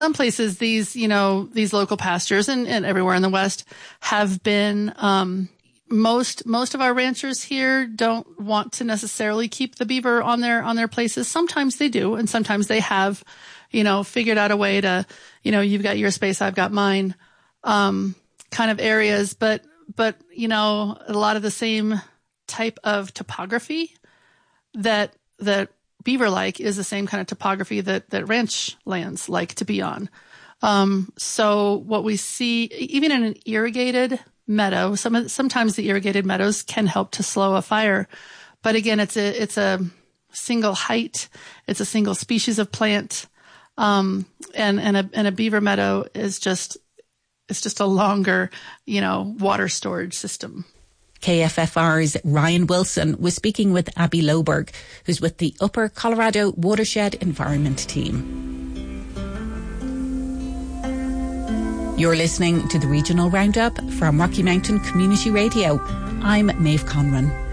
Some places, these local pastures and everywhere in the West have been, most of our ranchers here don't want to necessarily keep the beaver on their places. Sometimes they do, and sometimes they have, figured out a way to, you've got your space, I've got mine, kind of areas. But, a lot of the same type of topography that beaver like is the same kind of topography that ranch lands like to be on. So what we see, even in an irrigated meadow, sometimes the irrigated meadows can help to slow a fire. But again, it's a single height. It's a single species of plant. And a beaver meadow is just a longer, water storage system. KFFR's Ryan Wilson was speaking with Abby Loberg, who's with the Upper Colorado Watershed Environment Team. You're listening to the Regional Roundup from Rocky Mountain Community Radio. I'm Maeve Conran.